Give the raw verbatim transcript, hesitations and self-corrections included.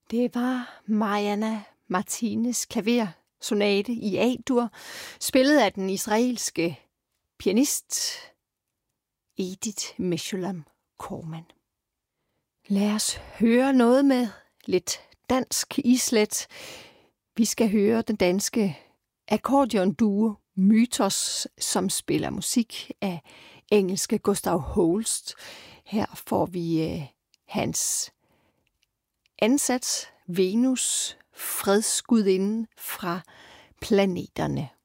Det var Mariana Martinez klaversonate i A-dur, spillet af den israelske pianist Edith Meshulam Korman. Lad os høre noget med lidt dansk islet. Vi skal høre den danske akkordeonduo Mythos, som spiller musik af engelske Gustav Holst. Her får vi øh, hans ansats, Venus, fredsgudinden fra Planeterne.